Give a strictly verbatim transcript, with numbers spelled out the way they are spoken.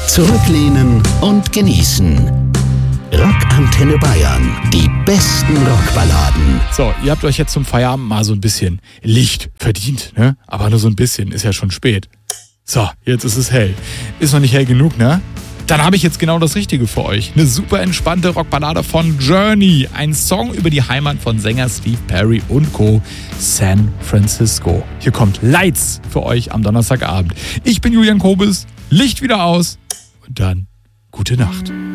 Zurücklehnen und genießen. Rockantenne Bayern. Die besten Rockballaden. So, ihr habt euch jetzt zum Feierabend mal so ein bisschen Licht verdient, ne? Aber nur so ein bisschen, ist ja schon spät. So, jetzt ist es hell. Ist noch nicht hell genug, ne? Dann habe ich jetzt genau das Richtige für euch. Eine super entspannte Rockballade von Journey. Ein Song über die Heimat von Sänger Steve Perry und Co. San Francisco. Hier kommt Lights für euch am Donnerstagabend. Ich bin Julian Kobis. Licht wieder aus. Und dann gute Nacht.